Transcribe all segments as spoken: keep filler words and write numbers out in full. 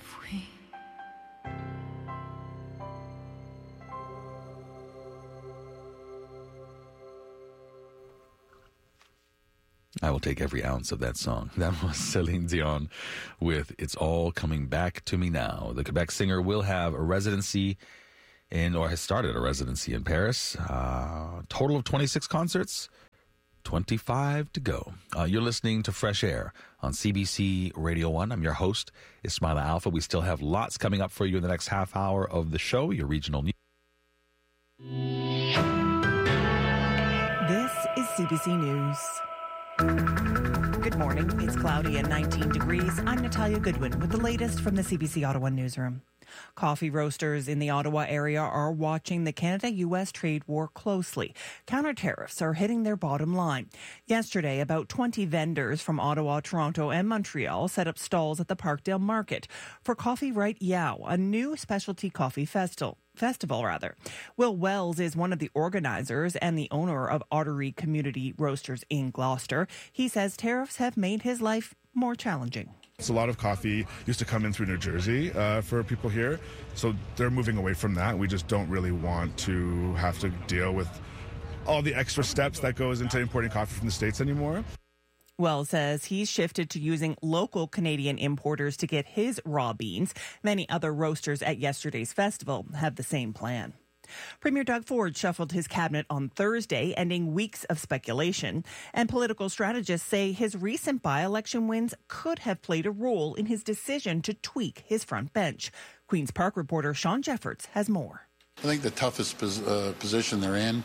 enfouis. I will take every ounce of that song. That was Celine Dion with It's All Coming Back to Me Now. The Quebec singer will have a residency in, or has started a residency in Paris. Uh, total of twenty-six concerts, twenty-five to go. Uh, you're listening to Fresh Air on C B C Radio one. I'm your host, Ismaila Alfa. We still have lots coming up for you in the next half hour of the show, your regional news. This is C B C News. Good morning. It's cloudy and nineteen degrees. I'm Natalia Goodwin with the latest from the C B C Ottawa newsroom. Coffee roasters in the Ottawa area are watching the Canada-U S trade war closely. Counter tariffs are hitting their bottom line. Yesterday, about twenty vendors from Ottawa, Toronto, and Montreal set up stalls at the Parkdale Market for Coffee Right Yow, a new specialty coffee festival. Festival, rather. Will Wells is one of the organizers and the owner of Ottery Community Roasters in Gloucester. He says tariffs have made his life more challenging. It's a lot of coffee used to come in through New Jersey uh, for people here, so they're moving away from that. We just don't really want to have to deal with all the extra steps that goes into importing coffee from the States anymore. Wells says he's shifted to using local Canadian importers to get his raw beans. Many other roasters at yesterday's festival have the same plan. Premier Doug Ford shuffled his cabinet on Thursday, ending weeks of speculation. And political strategists say his recent by-election wins could have played a role in his decision to tweak his front bench. Queen's Park reporter Sean Jeffords has more. I think the toughest pos- uh, position they're in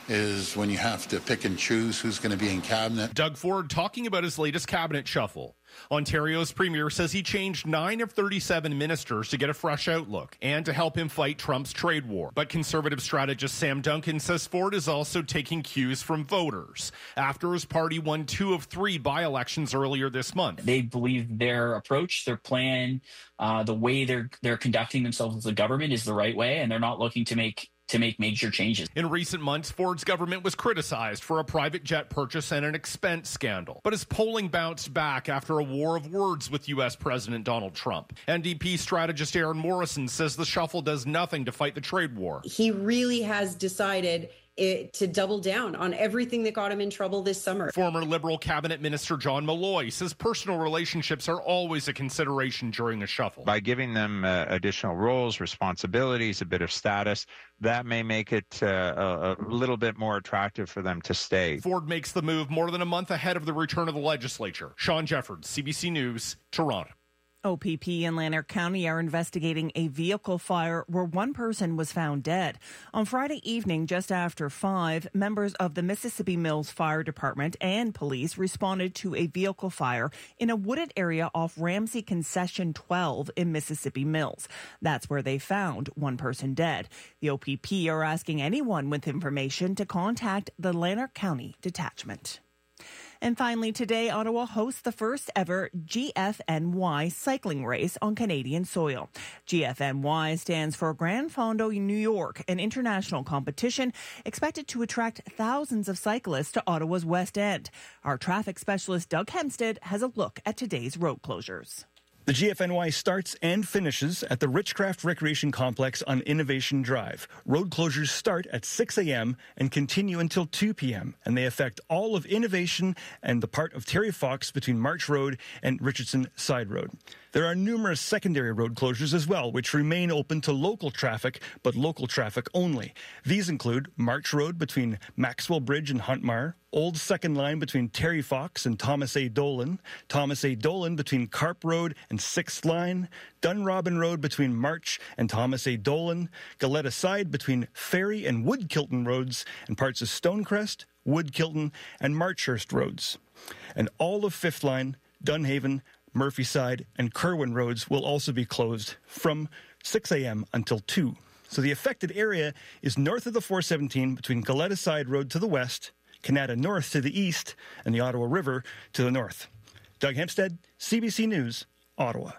is when you have to pick and choose who's going to be in cabinet. Doug Ford talking about his latest cabinet shuffle. Ontario's premier says he changed nine of thirty-seven ministers to get a fresh outlook and to help him fight Trump's trade war. But Conservative strategist Sam Duncan says Ford is also taking cues from voters after his party won two of three by-elections earlier this month. They believe their approach, their plan, uh, the way they're they're conducting themselves as a government is the right way, and they're not looking to make to make major changes. In recent months, Ford's government was criticized for a private jet purchase and an expense scandal. But his polling bounced back after a war of words with U S President Donald Trump. N D P strategist Aaron Morrison says the shuffle does nothing to fight the trade war. He really has decided It, to double down on everything that got him in trouble this summer. Former Liberal Cabinet Minister John Malloy says personal relationships are always a consideration during a shuffle. By giving them uh, additional roles, responsibilities, a bit of status, that may make it uh, a, a little bit more attractive for them to stay. Ford makes the move more than a month ahead of the return of the legislature. Sean Jeffords, C B C News, Toronto. O P P and Lanark County are investigating a vehicle fire where one person was found dead. On Friday evening, just after five, members of the Mississippi Mills Fire Department and police responded to a vehicle fire in a wooded area off Ramsey Concession twelve in Mississippi Mills. That's where they found one person dead. The O P P are asking anyone with information to contact the Lanark County Detachment. And finally, today, Ottawa hosts the first ever G F N Y cycling race on Canadian soil. G F N Y stands for Grand Fondo New York, an international competition expected to attract thousands of cyclists to Ottawa's West End. Our traffic specialist, Doug Hempstead, has a look at today's road closures. The G F N Y starts and finishes at the Richcraft Recreation Complex on Innovation Drive. Road closures start at six a.m. and continue until two p.m., and they affect all of Innovation and the part of Terry Fox between March Road and Richardson Side Road. There are numerous secondary road closures as well, which remain open to local traffic, but local traffic only. These include March Road between Maxwell Bridge and Huntmar, Old Second Line between Terry Fox and Thomas A. Dolan, Thomas A. Dolan between Carp Road and Sixth Line, Dunrobin Road between March and Thomas A. Dolan, Goleta Side between Ferry and Wood Kilton Roads, and parts of Stonecrest, Wood Kilton, and Marchhurst Roads. And all of Fifth Line, Dunhaven, Murphyside, and Kerwin Roads will also be closed from six a.m. until two. So the affected area is north of the four seventeen between Goleta Side Road to the west, Canada North to the east, and the Ottawa River to the north. Doug Hempstead, C B C News, Ottawa.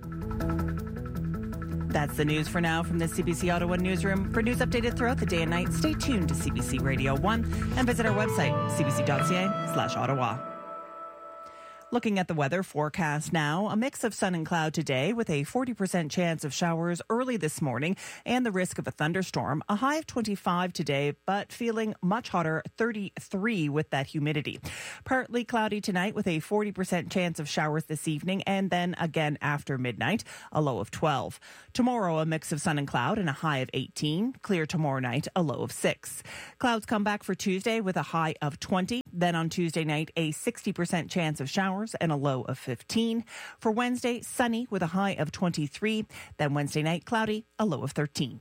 That's the news for now from the C B C Ottawa newsroom. For news updated throughout the day and night, stay tuned to C B C Radio one and visit our website, c b c dot c a slash Ottawa. Looking at the weather forecast now, a mix of sun and cloud today with a forty percent chance of showers early this morning and the risk of a thunderstorm. A high of twenty-five today, but feeling much hotter, thirty-three with that humidity. Partly cloudy tonight with a forty percent chance of showers this evening and then again after midnight, a low of twelve. Tomorrow, a mix of sun and cloud and a high of eighteen. Clear tomorrow night, a low of six. Clouds come back for Tuesday with a high of twenty. Then on Tuesday night, a sixty percent chance of showers and a low of fifteen. For Wednesday, sunny with a high of twenty-three. Then Wednesday night, cloudy, a low of thirteen.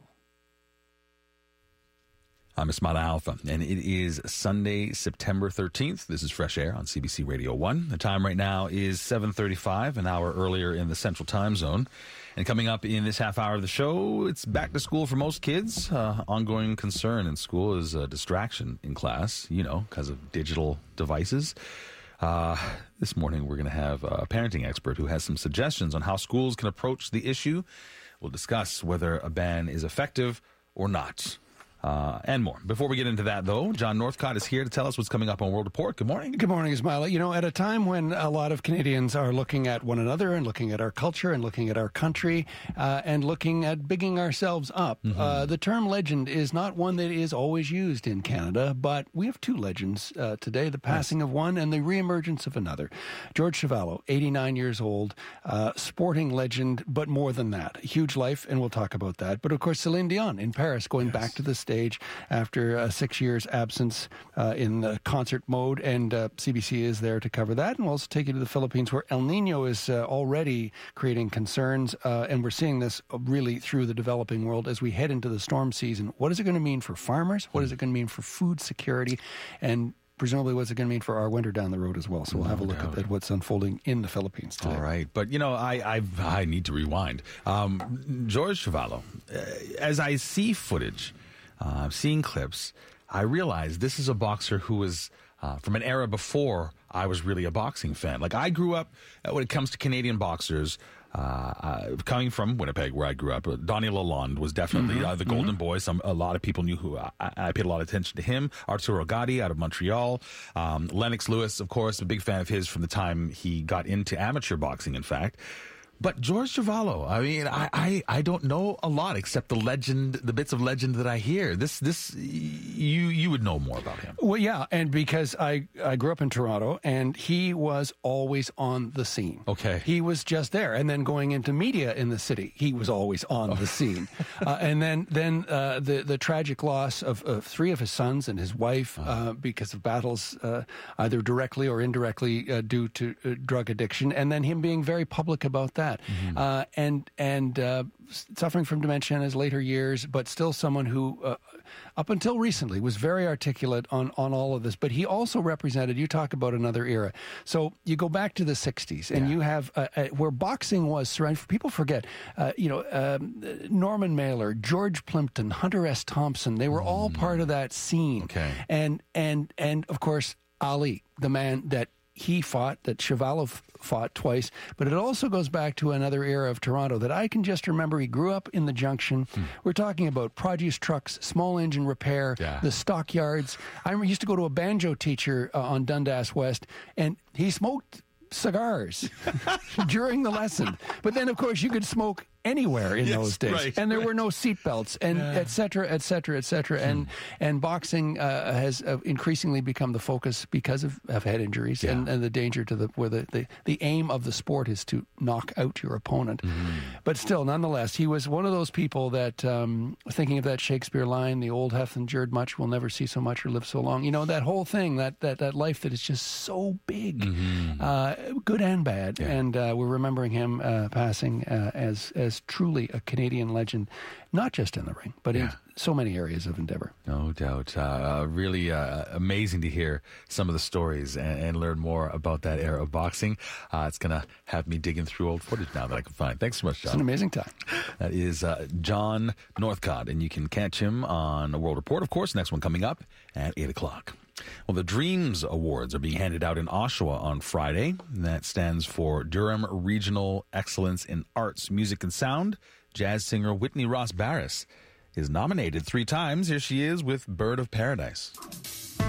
I'm Ismail Alpha, and it is Sunday, September thirteenth. This is Fresh Air on C B C Radio one. The time right now is seven thirty-five, an hour earlier in the Central Time Zone. And coming up in this half hour of the show, it's back to school for most kids. Uh, ongoing concern in school is a distraction in class, you know, because of digital devices. Uh, this morning, we're going to have a parenting expert who has some suggestions on how schools can approach the issue. We'll discuss whether a ban is effective or not. Uh, and more. Before we get into that, though, John Northcott is here to tell us what's coming up on World Report. Good morning. Good morning, Ismaila. You know, at a time when a lot of Canadians are looking at one another and looking at our culture and looking at our country uh, and looking at bigging ourselves up, mm-hmm. uh, the term legend is not one that is always used in Canada, but we have two legends uh, today, the passing yes. of one and the reemergence of another. George Chuvalo, eighty-nine years old, uh, sporting legend, but more than that. Huge life, and we'll talk about that. But, of course, Celine Dion in Paris, going yes. back to the stage after uh, six years absence uh, in the concert mode, and uh, C B C is there to cover that. And we'll also take you to the Philippines, where El Nino is uh, already creating concerns, uh, and we're seeing this really through the developing world as we head into the storm season. What is it going to mean for farmers? What is it going to mean for food security? And presumably what's it going to mean for our winter down the road as well. So we'll have a look at, at what's unfolding in the Philippines today. All right. But, you know, I I've, I need to rewind. Um, George Chuvalo, uh, as I see footage, Uh, seeing clips, I realize this is a boxer who was uh, from an era before I was really a boxing fan. Like, I grew up, uh, when it comes to Canadian boxers, uh, uh, coming from Winnipeg, where I grew up, uh, Donnie Lalonde was definitely mm-hmm. uh, the golden mm-hmm. boy. Some A lot of people knew who, I, I paid a lot of attention to him. Arturo Gatti out of Montreal. Um, Lennox Lewis, of course, a big fan of his from the time he got into amateur boxing, in fact. But George Chuvalo, I mean, I, I, I don't know a lot except the legend, the bits of legend that I hear. This this you you would know more about him. Well, yeah, and because I, I grew up in Toronto, and he was always on the scene. Okay. He was just there. And then going into media in the city, he was always on oh. the scene. uh, and then then uh, the, the tragic loss of, of three of his sons and his wife uh, uh, because of battles uh, either directly or indirectly uh, due to uh, drug addiction, and then him being very public about that. Mm-hmm. Uh, and and uh, suffering from dementia in his later years, but still someone who, uh, up until recently, was very articulate on, on all of this. But he also represented, you talk about another era. So you go back to the sixties, and yeah. you have, uh, uh, where boxing was surrounded, people forget, uh, you know, um, Norman Mailer, George Plimpton, Hunter S. Thompson, they were mm. all part of that scene. Okay. And, and, and of course, Ali, the man that he fought, that Chuvalo fought twice, but it also goes back to another era of Toronto that I can just remember. He grew up in the Junction. Hmm. We're talking about produce trucks, small engine repair, yeah. the stockyards. I used to go to a banjo teacher uh, on Dundas West, and he smoked cigars during the lesson. But then, of course, you could smoke anywhere in yes, those days, right, and there right. were no seatbelts, and yeah. et cetera, et cetera, et cetera. Hmm. And and boxing uh, has uh, increasingly become the focus because of, of head injuries yeah. and, and the danger to the where the, the the aim of the sport is to knock out your opponent. Mm-hmm. But still, nonetheless, he was one of those people that um, thinking of that Shakespeare line, "The old hath endured much, will never see so much or live so long." You know, that whole thing, that that that life that is just so big, mm-hmm. uh, good and bad. Yeah. And uh, we're remembering him uh, passing uh, as as truly a Canadian legend, not just in the ring, but yeah. in so many areas of endeavor. No doubt. Uh, really uh, amazing to hear some of the stories and, and learn more about that era of boxing. Uh, it's going to have me digging through old footage now that I can find. Thanks so much, John. It's an amazing time. That is uh, John Northcott, and you can catch him on World Report, of course. Next one coming up at eight o'clock. Well, the Dreams Awards are being handed out in Oshawa on Friday. That stands for Durham Regional Excellence in Arts, Music and Sound. Jazz singer Whitney Ross Barris is nominated three times. Here she is with Bird of Paradise.